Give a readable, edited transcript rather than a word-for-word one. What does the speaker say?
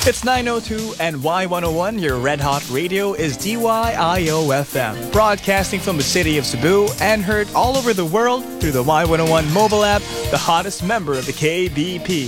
It's 9:02 and Y101, your red hot radio, is DYIO FM, broadcasting from the city of Cebu and heard all over the world through the Y101 mobile app, the hottest member of the KBP.